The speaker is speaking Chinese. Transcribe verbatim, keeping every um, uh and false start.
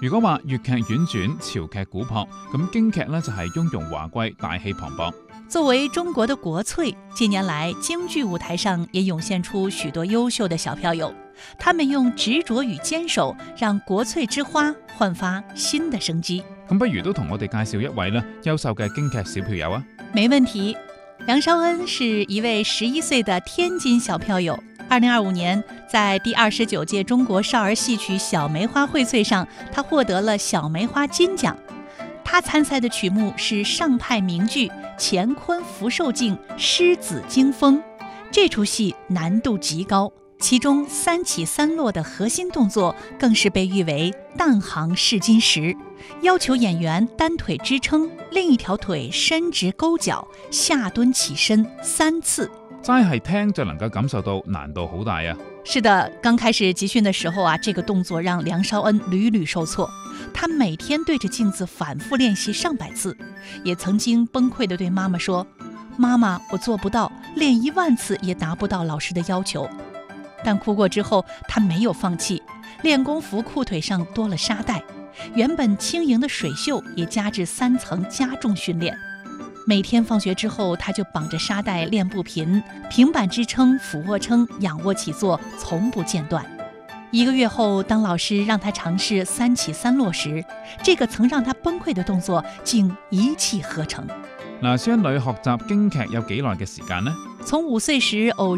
如果話粵劇婉轉，潮劇古樸，咁京劇呢就係雍容華貴，大氣磅礴。 作為中國的國粹，近年來京劇舞台上也湧現出許多優秀的小票友，他們用執着與堅守，讓國粹之花煥發新的生機。 咁不如都同我哋介紹一位呢優秀嘅京劇小票友啊！ 沒問題，梁紹恩是一位十一歲的天津小票友。二零二五年，在第二十九屆中國少兒戲曲小梅花薈萃上，他獲得了小梅花金獎。他參賽的曲目是上派名劇《乾坤福壽鏡·獅子驚風》，這出戲難度極高，其中三起三落的核心動作更是被譽為當行試金石，要求演員單腿支撐，另一條腿伸直勾腳，下蹲起身三次。 齋係聽就能夠感受到難度好大啊！ 是的，剛開始集訓的時候啊，這個動作讓梁紹恩屢屢受挫。他每天對着鏡子反覆練習上百次，也曾經崩潰地對媽媽說：媽媽，我做不到，練一萬次也達不到老師的要求。但哭過之後，他沒有放棄，練功服褲腿上多了沙袋，原本輕盈的水袖也加至三層加重訓練。每天放學之後，他就綁着沙袋練步頻，平板支撐、俯臥撐、仰臥起坐，從不間斷。一個月後，當老師讓他嘗試三起三落時，這個曾讓他崩潰的動作竟一氣呵成。 嗱，孫女學習京劇有幾耐嘅時間呢？ 從五歲時偶